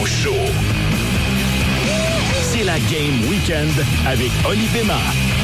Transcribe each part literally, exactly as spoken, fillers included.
Show. C'est la Game Weekend avec Olivier Marc.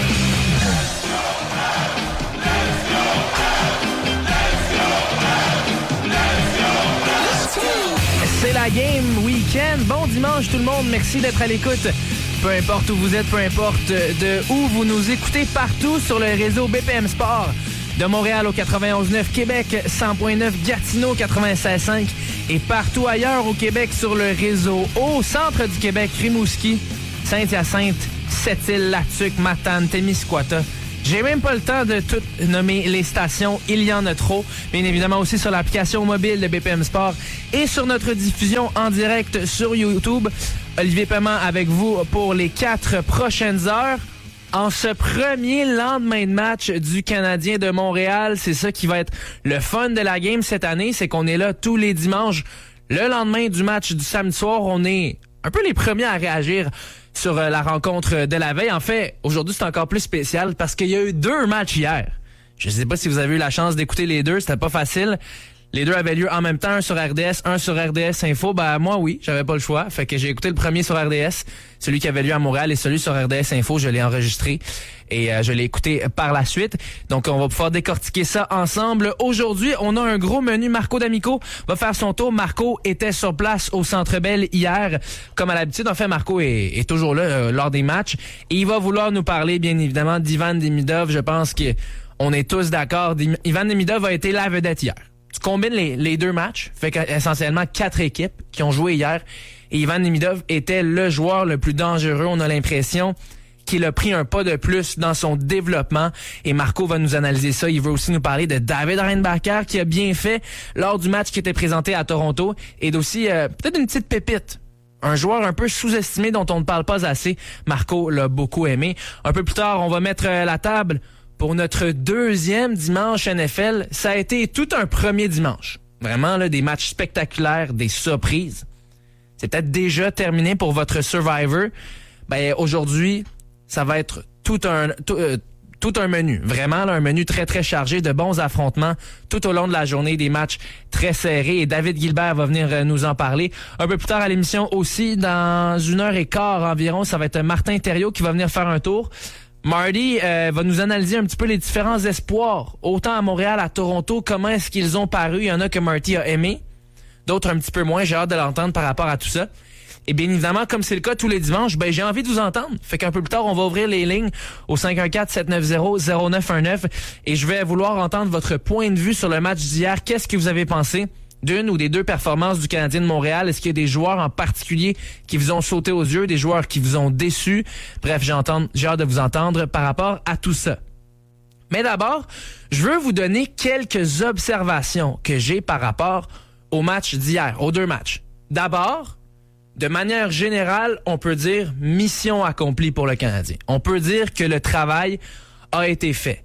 C'est la Game Weekend. Bon dimanche tout le monde, merci d'être à l'écoute. Peu importe où vous êtes, peu importe de où vous nous écoutez, partout sur le réseau B P M Sport. De Montréal au quatre-vingt-onze neuf, Québec cent point neuf, Gatineau quatre-vingt-seize cinq et partout ailleurs au Québec sur le réseau au centre du Québec, Rimouski, Saint-Hyacinthe, Sept-Îles, Latuc, Matane, Témiscouata. J'ai même pas le temps de tout nommer les stations, il y en a trop. Bien évidemment aussi sur l'application mobile de B P M Sport et sur notre diffusion en direct sur YouTube. Olivier Paiement avec vous pour les quatre prochaines heures. En ce premier lendemain de match du Canadien de Montréal, c'est ça qui va être le fun de la game cette année, c'est qu'on est là tous les dimanches. Le lendemain du match du samedi soir, on est un peu les premiers à réagir sur la rencontre de la veille. En fait, aujourd'hui, c'est encore plus spécial parce qu'il y a eu deux matchs hier. Je sais pas si vous avez eu la chance d'écouter les deux, c'était pas facile. Les deux avaient lieu en même temps, un sur R D S, un sur R D S Info. Ben moi oui, j'avais pas le choix. Fait que j'ai écouté le premier sur R D S, celui qui avait lieu à Montréal, et celui sur R D S Info, je l'ai enregistré et euh, je l'ai écouté par la suite. Donc on va pouvoir décortiquer ça ensemble. Aujourd'hui, on a un gros menu. Marco D'Amico va faire son tour. Marco était sur place au Centre Bell hier, comme à l'habitude. En fait, Marco est, est toujours là euh, lors des matchs et il va vouloir nous parler bien évidemment d'Ivan Demidov. Je pense qu'on est tous d'accord. Ivan Demidov a été la vedette hier. Tu combines les, les deux matchs, fait qu'essentiellement quatre équipes qui ont joué hier. Et Ivan Demidov était le joueur le plus dangereux. On a l'impression qu'il a pris un pas de plus dans son développement. Et Marco va nous analyser ça. Il veut aussi nous parler de David Reinbacher qui a bien fait lors du match qui était présenté à Toronto. Et d'aussi euh, peut-être une petite pépite. Un joueur un peu sous-estimé dont on ne parle pas assez. Marco l'a beaucoup aimé. Un peu plus tard, on va mettre euh, la table pour notre deuxième dimanche N F L. Ça a été tout un premier dimanche. Vraiment, là, des matchs spectaculaires, des surprises. C'est peut-être déjà terminé pour votre Survivor. Ben, aujourd'hui, ça va être tout un, tout, euh, tout un menu. Vraiment, là, un menu très, très chargé de bons affrontements tout au long de la journée, des matchs très serrés. Et David Gilbert va venir euh, nous en parler. Un peu plus tard à l'émission aussi, dans une heure et quart environ, ça va être Martin Thériault qui va venir faire un tour. Marty euh, va nous analyser un petit peu les différents espoirs, autant à Montréal, à Toronto, comment est-ce qu'ils ont paru. Il y en a que Marty a aimé, d'autres un petit peu moins. J'ai hâte de l'entendre par rapport à tout ça. Et bien évidemment, comme c'est le cas tous les dimanches, ben j'ai envie de vous entendre. Fait qu'un peu plus tard, on va ouvrir les lignes au cinq un quatre, sept neuf zéro, zéro neuf un neuf et je vais vouloir entendre votre point de vue sur le match d'hier. Qu'est-ce que vous avez pensé d'une ou des deux performances du Canadien de Montréal? Est-ce qu'il y a des joueurs en particulier qui vous ont sauté aux yeux, des joueurs qui vous ont déçus? Bref, j'ai, entendre, j'ai hâte de vous entendre par rapport à tout ça. Mais d'abord, je veux vous donner quelques observations que j'ai par rapport au match d'hier, aux deux matchs. D'abord, de manière générale, on peut dire mission accomplie pour le Canadien. On peut dire que le travail a été fait.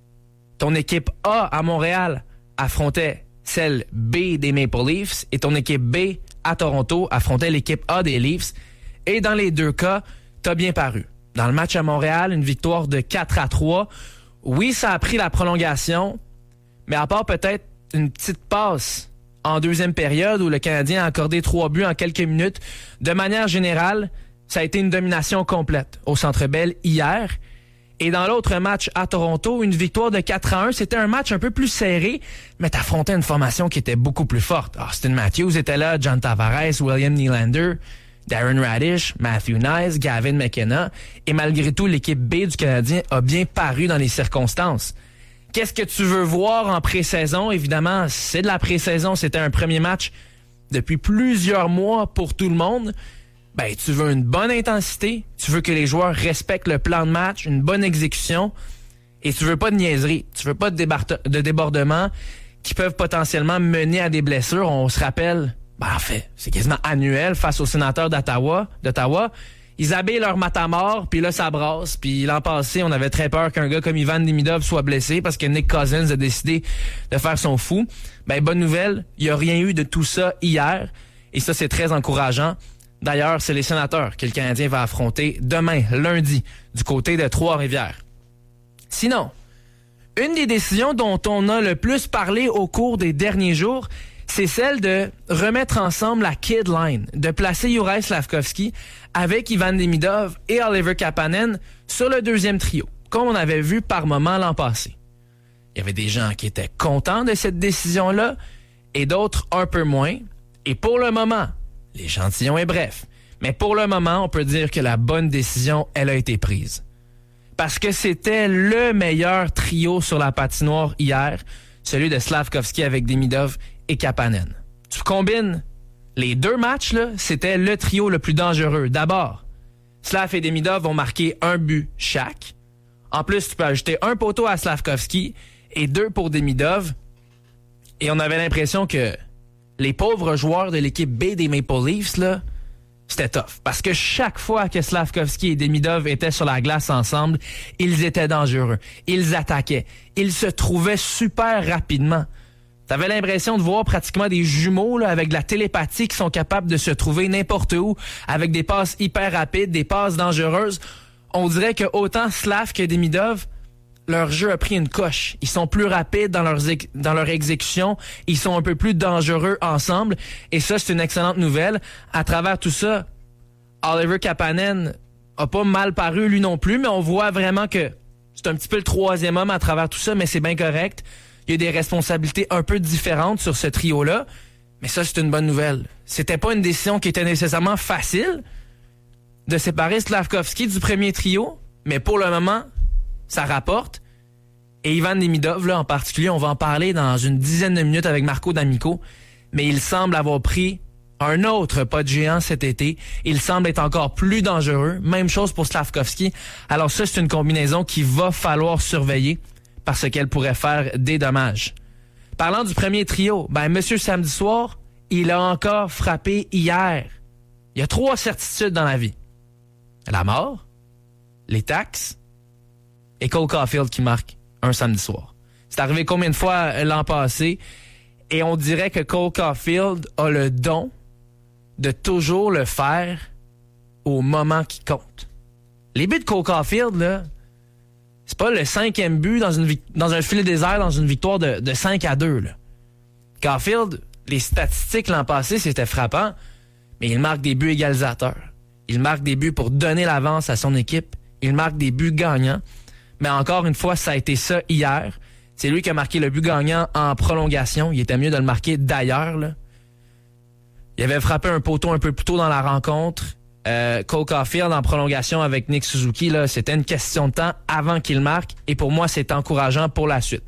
Ton équipe A à Montréal affrontait celle B des Maple Leafs et ton équipe B à Toronto affrontait l'équipe A des Leafs. Et dans les deux cas, t'as bien paru. Dans le match à Montréal, une victoire de quatre à trois. Oui, ça a pris la prolongation, mais à part peut-être une petite passe en deuxième période où le Canadien a accordé trois buts en quelques minutes, de manière générale, ça a été une domination complète au Centre Bell hier. Et dans l'autre match à Toronto, une victoire de quatre à un. C'était un match un peu plus serré, mais t'affrontais une formation qui était beaucoup plus forte. Austin Matthews était là, John Tavares, William Nylander, Darren Radish, Matthew Nice, Gavin McKenna. Et malgré tout, l'équipe B du Canadien a bien paru dans les circonstances. Qu'est-ce que tu veux voir en pré-saison? Évidemment, c'est de la pré-saison. C'était un premier match depuis plusieurs mois pour tout le monde. Ben, tu veux une bonne intensité, tu veux que les joueurs respectent le plan de match, une bonne exécution, et tu veux pas de niaiserie, tu veux pas de, débar- de débordements qui peuvent potentiellement mener à des blessures. On se rappelle, ben en fait, c'est quasiment annuel face aux sénateurs d'Ottawa, d'Ottawa. Ils habillent leur matamor, puis là, ça brasse. Puis l'an passé, on avait très peur qu'un gars comme Ivan Demidov soit blessé parce que Nick Cousins a décidé de faire son fou. Ben, bonne nouvelle, il n'y a rien eu de tout ça hier, et ça, c'est très encourageant. D'ailleurs, c'est les Sénateurs que le Canadien va affronter demain, lundi, du côté de Trois-Rivières. Sinon, une des décisions dont on a le plus parlé au cours des derniers jours, c'est celle de remettre ensemble la kid line, de placer Juraj Slafkovský avec Ivan Demidov et Oliver Kapanen sur le deuxième trio, comme on avait vu par moment l'an passé. Il y avait des gens qui étaient contents de cette décision-là et d'autres un peu moins. Et pour le moment, l'échantillon est bref, mais pour le moment, on peut dire que la bonne décision, elle a été prise. Parce que c'était le meilleur trio sur la patinoire hier, celui de Slafkovský avec Demidov et Kapanen. Tu combines les deux matchs, là, c'était le trio le plus dangereux. D'abord, Slav et Demidov ont marqué un but chaque. En plus, tu peux ajouter un poteau à Slafkovský et deux pour Demidov. Et on avait l'impression que les pauvres joueurs de l'équipe B des Maple Leafs, là, c'était tough. Parce que chaque fois que Slafkovský et Demidov étaient sur la glace ensemble, ils étaient dangereux. Ils attaquaient. Ils se trouvaient super rapidement. T'avais l'impression de voir pratiquement des jumeaux là, avec de la télépathie qui sont capables de se trouver n'importe où, avec des passes hyper rapides, des passes dangereuses. On dirait que autant Slav que Demidov, leur jeu a pris une coche. Ils sont plus rapides dans, leurs ex- dans leur exécution. Ils sont un peu plus dangereux ensemble. Et ça, c'est une excellente nouvelle. À travers tout ça, Oliver Kapanen a pas mal paru lui non plus, mais on voit vraiment que c'est un petit peu le troisième homme à travers tout ça, mais c'est bien correct. Il y a des responsabilités un peu différentes sur ce trio-là, mais ça, c'est une bonne nouvelle. C'était pas une décision qui était nécessairement facile de séparer Slafkovský du premier trio, mais pour le moment, ça rapporte. Et Ivan Demidov, là, en particulier, on va en parler dans une dizaine de minutes avec Marco D'Amico, mais il semble avoir pris un autre pas de géant cet été. Il semble être encore plus dangereux. Même chose pour Slafkovský. Alors ça, c'est une combinaison qu'il va falloir surveiller parce qu'elle pourrait faire des dommages. Parlant du premier trio, ben, Monsieur Samedi Soir, il a encore frappé hier. Il y a trois certitudes dans la vie. La mort, les taxes et Cole Caulfield qui marque un samedi soir. C'est arrivé combien de fois l'an passé? Et on dirait que Cole Caulfield a le don de toujours le faire au moment qui compte. Les buts de Cole Caulfield, là, c'est pas le cinquième but dans, une, dans un filet désert dans une victoire de, de cinq à deux. Là. Caulfield, les statistiques l'an passé, c'était frappant, mais il marque des buts égalisateurs. Il marque des buts pour donner l'avance à son équipe. Il marque des buts gagnants. Mais encore une fois, ça a été ça hier. C'est lui qui a marqué le but gagnant en prolongation. Il était mieux de le marquer d'ailleurs. Là. Il avait frappé un poteau un peu plus tôt dans la rencontre. Euh, Cole Caulfield en prolongation avec Nick Suzuki, là, c'était une question de temps avant qu'il marque. Et pour moi, c'est encourageant pour la suite.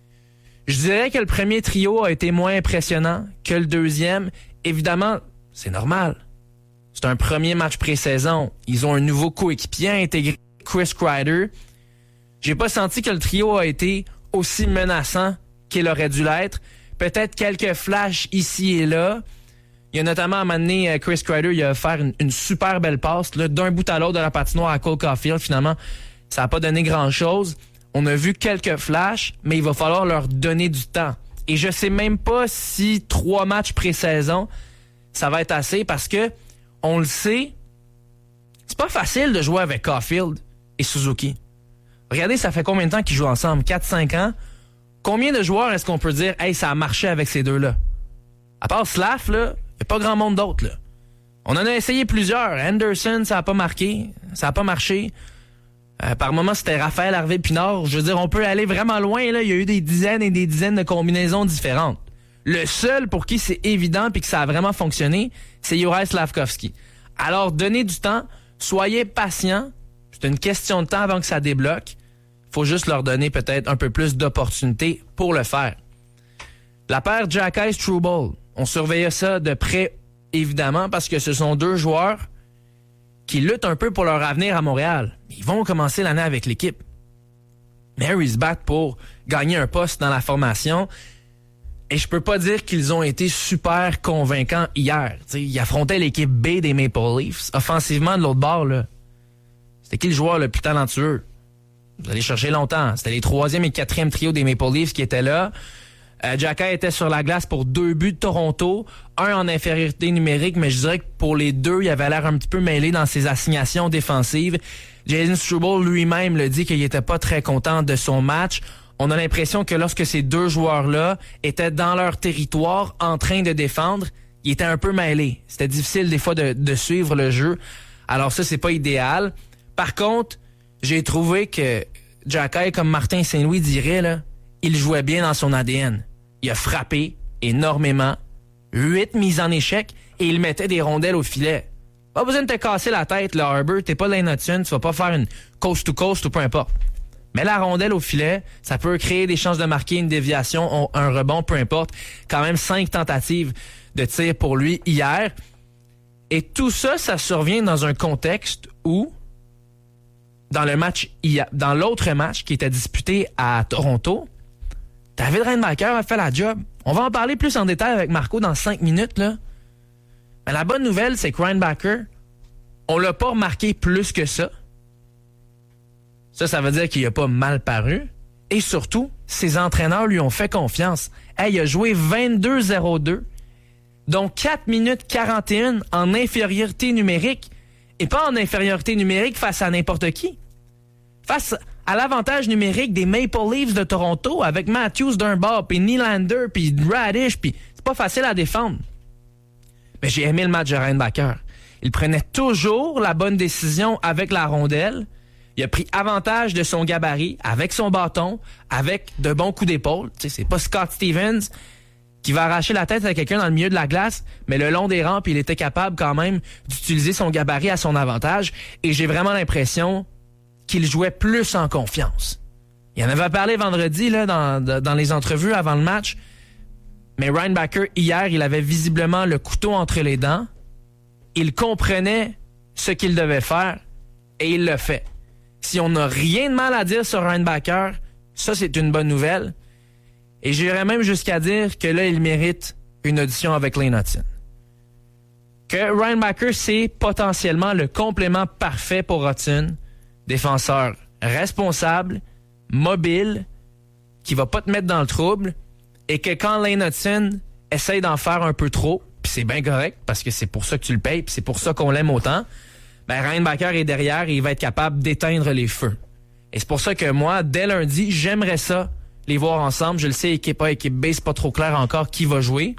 Je dirais que le premier trio a été moins impressionnant que le deuxième. Évidemment, c'est normal. C'est un premier match pré-saison. Ils ont un nouveau coéquipier intégré, Chris Kreider. J'ai pas senti que le trio a été aussi menaçant qu'il aurait dû l'être. Peut-être quelques flashs ici et là. Il y a notamment à un moment donné, Chris Kreider, il a offert une, une super belle passe là, d'un bout à l'autre de la patinoire à Cole Caulfield. Finalement, ça n'a pas donné grand-chose. On a vu quelques flashs, mais il va falloir leur donner du temps. Et je sais même pas si trois matchs pré-saison, ça va être assez parce que, on le sait, c'est pas facile de jouer avec Caulfield et Suzuki. Regardez, ça fait combien de temps qu'ils jouent ensemble? quatre cinq ans? Combien de joueurs est-ce qu'on peut dire « Hey, ça a marché avec ces deux-là? » À part Slav, là, il n'y a pas grand monde d'autre, là. On en a essayé plusieurs. Anderson, ça n'a pas marqué. Ça n'a pas marché. Euh, par moments, c'était Raphaël Harvey-Pinard. Je veux dire, on peut aller vraiment loin, là. Il y a eu des dizaines et des dizaines de combinaisons différentes. Le seul pour qui c'est évident et que ça a vraiment fonctionné, c'est Juraj Slafkovský. Alors, donnez du temps. Soyez patients. C'est une question de temps avant que ça débloque. Il faut juste leur donner peut-être un peu plus d'opportunités pour le faire. La paire Jack Eichel-Struble, on surveillait ça de près, évidemment, parce que ce sont deux joueurs qui luttent un peu pour leur avenir à Montréal. Ils vont commencer l'année avec l'équipe. Mais eux, ils se battent pour gagner un poste dans la formation. Et je peux pas dire qu'ils ont été super convaincants hier. T'sais, ils affrontaient l'équipe B des Maple Leafs. Offensivement, de l'autre bord, là, c'était qui le joueur le plus talentueux? Vous allez chercher longtemps. C'était les troisième et quatrième trio des Maple Leafs qui étaient là. Euh, Jacka était sur la glace pour deux buts de Toronto, un en infériorité numérique, mais je dirais que pour les deux, il avait l'air un petit peu mêlé dans ses assignations défensives. Jason Struble lui-même le dit qu'il était pas très content de son match. on a l'impression que lorsque ces deux joueurs-là étaient dans leur territoire en train de défendre, ils étaient un peu mêlés. C'était difficile des fois de, de suivre le jeu. Alors ça, c'est pas idéal. Par contre, j'ai trouvé que Xhekaj, comme Martin Saint-Louis dirait, là, il jouait bien dans son A D N. Il a frappé énormément, huit mises en échec, et il mettait des rondelles au filet. Pas besoin de te casser la tête, là, Harbour. T'es pas Lane Hutson, tu vas pas faire une coast-to-coast ou peu importe. Mais la rondelle au filet, ça peut créer des chances de marquer une déviation, un rebond, peu importe. Quand même cinq tentatives de tir pour lui hier. Et tout ça, ça survient dans un contexte où, dans le match, dans l'autre match qui était disputé à Toronto, David Reinbacher a fait la job. On va en parler plus en détail avec Marco dans cinq minutes, là. Mais la bonne nouvelle, c'est que Reinbacher, on l'a pas remarqué plus que ça. Ça, ça veut dire qu'il a pas mal paru. Et surtout, ses entraîneurs lui ont fait confiance. Hey, il a joué vingt-deux zéro deux, donc quatre minutes quarante et un en infériorité numérique. Et pas en infériorité numérique face à n'importe qui. Face à l'avantage numérique des Maple Leafs de Toronto avec Matthews d'un bord, puis Nylander, puis Radish, puis c'est pas facile à défendre. Mais j'ai aimé le match de Reinbacher. Il prenait toujours la bonne décision avec la rondelle. Il a pris avantage de son gabarit avec son bâton, avec de bons coups d'épaule. Tu sais, c'est pas Scott Stevens qui va arracher la tête à quelqu'un dans le milieu de la glace, mais le long des rampes, il était capable quand même d'utiliser son gabarit à son avantage. Et j'ai vraiment l'impression qu'il jouait plus en confiance. Il en avait parlé vendredi là, dans, dans les entrevues avant le match. Mais Reinbacher, hier, il avait visiblement le couteau entre les dents. Il comprenait ce qu'il devait faire et il le fait. Si on n'a rien de mal à dire sur Reinbacher, ça, c'est une bonne nouvelle. Et j'irais même jusqu'à dire que là, il mérite une audition avec Lane Hutson. Que Reinbacher, c'est potentiellement le complément parfait pour Hutson. Défenseur responsable, mobile, qui va pas te mettre dans le trouble, et que quand Lane Hutson essaye d'en faire un peu trop, puis c'est bien correct, parce que c'est pour ça que tu le payes, puis c'est pour ça qu'on l'aime autant, ben Reinbacher est derrière et il va être capable d'éteindre les feux. Et c'est pour ça que moi, dès lundi, j'aimerais ça, les voir ensemble. Je le sais, équipe A, équipe B, c'est pas trop clair encore qui va jouer.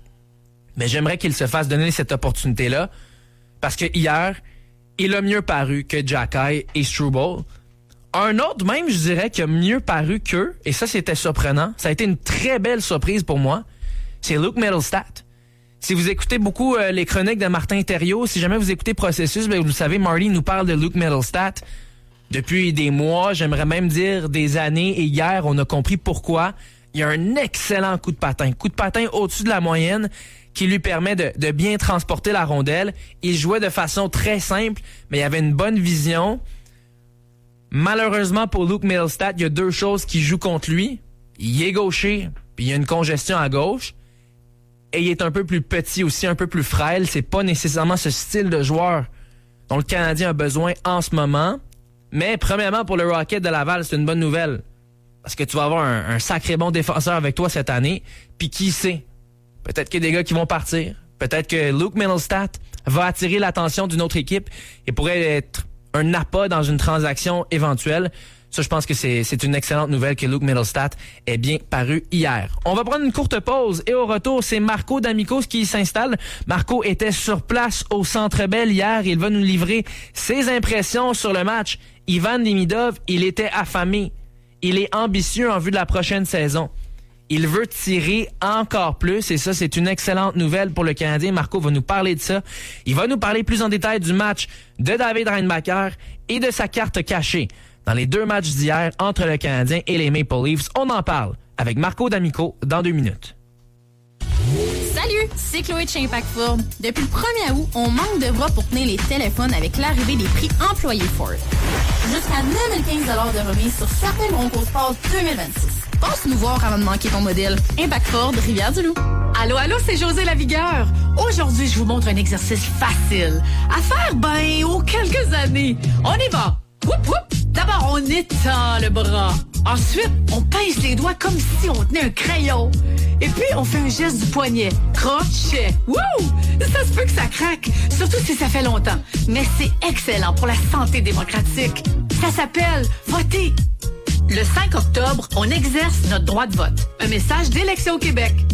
Mais j'aimerais qu'il se fasse donner cette opportunité-là, parce que hier, il a mieux paru que Xhekaj et Struble. Un autre même, je dirais, qui a mieux paru qu'eux, et ça, c'était surprenant. Ça a été une très belle surprise pour moi. C'est Luke Mittelstadt. Si vous écoutez beaucoup euh, les chroniques de Martin Thériault, si jamais vous écoutez Processus, ben, vous le savez, Marty nous parle de Luke Mittelstadt depuis des mois, j'aimerais même dire des années, et hier, on a compris pourquoi. Il a un excellent coup de patin. Coup de patin au-dessus de la moyenne qui lui permet de, de bien transporter la rondelle. Il jouait de façon très simple, mais il avait une bonne vision. Malheureusement pour Luke Mittelstadt, il y a deux choses qui jouent contre lui. Il est gaucher, puis il y a une congestion à gauche. Et il est un peu plus petit aussi, un peu plus frêle. C'est pas nécessairement ce style de joueur dont le Canadien a besoin en ce moment. Mais premièrement, pour le Rocket de Laval, c'est une bonne nouvelle. Parce que tu vas avoir un, un sacré bon défenseur avec toi cette année. Puis qui sait? Peut-être qu'il y a des gars qui vont partir. Peut-être que Luke Mittelstadt va attirer l'attention d'une autre équipe et pourrait être un appât dans une transaction éventuelle. Ça, je pense que c'est, c'est une excellente nouvelle que Luke Mittelstadt ait bien paru hier. On va prendre une courte pause et au retour, c'est Marco D'Amicos qui s'installe. Marco était sur place au Centre Bell hier. Il va nous livrer ses impressions sur le match. Ivan Demidov, il était affamé. Il est ambitieux en vue de la prochaine saison. Il veut tirer encore plus et ça, c'est une excellente nouvelle pour le Canadien. Marco va nous parler de ça. Il va nous parler plus en détail du match de David Reinbacher et de sa carte cachée dans les deux matchs d'hier entre le Canadien et les Maple Leafs. On en parle avec Marco D'Amico dans deux minutes. Salut, c'est Chloé de chez Impact Ford. Depuis le premier août, on manque de bras pour tenir les téléphones avec l'arrivée des prix employés Ford. Jusqu'à neuf mille quinze dollars de remise sur certains Bronco Sport deux mille vingt-six. Passe nous voir avant de manquer ton modèle. Impact Ford, Rivière-du-Loup. Allô, allô, c'est José Lavigueur. Aujourd'hui, je vous montre un exercice facile à faire, ben, aux quelques années. On y va. Whoop, whoop. D'abord, on étend le bras. Ensuite, on pince les doigts comme si on tenait un crayon. Et puis, on fait un geste du poignet. Crochet. Wouh! Ça se peut que ça craque, surtout si ça fait longtemps. Mais c'est excellent pour la santé démocratique. Ça s'appelle voter. Le cinq octobre, on exerce notre droit de vote. Un message d'Élections Québec.